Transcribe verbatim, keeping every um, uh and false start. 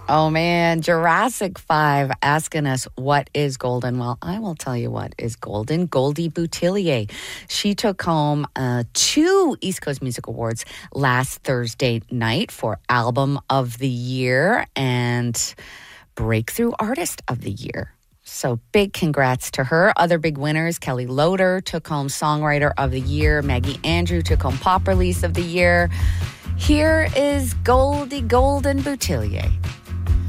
Oh man, Jurassic five asking us what is golden. Well, I will tell you what is golden. Goldie Boutillier. She took home uh, two East Coast Music Awards last Thursday night for Album of the Year and Breakthrough Artist of the Year. So big congrats to her. Other big winners, Kelly Loader took home Songwriter of the Year. Maggie Andrew took home Pop Release of the Year. Here is Goldie Golden Boutillier.